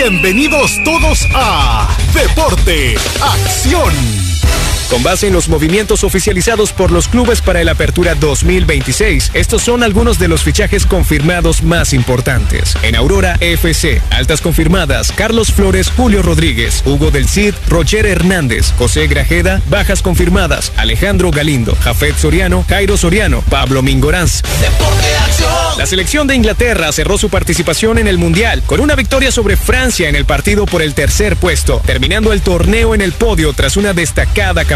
Bienvenidos todos a Deporte Acción. Con base en los movimientos oficializados por los clubes para el Apertura 2026, estos son algunos de los fichajes confirmados más importantes. En Aurora FC, altas confirmadas: Carlos Flores, Julio Rodríguez, Hugo del Cid, Roger Hernández, José Grajeda. Bajas confirmadas: Alejandro Galindo, Jafet Soriano, Jairo Soriano, Pablo Mingoranz. Deporte Acción. La selección de Inglaterra cerró su participación en el Mundial con una victoria sobre Francia en el partido por el tercer puesto, terminando el torneo en el podio tras una destacada campaña